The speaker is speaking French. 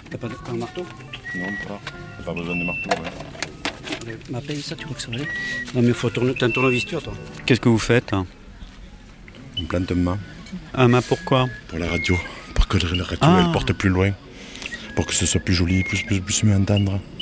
T'as pas un marteau? Non, pas besoin de marteau. Ouais. Ma paye, ça, tu crois que ça va aller? Non, mais faut tourner. T'as un tournevis, toi? Qu'est-ce que vous faites? On plante un mât. Un mât pourquoi? Pour la radio. Pour que la radio elle porte plus loin. Pour que ce soit plus joli, plus mieux entendre.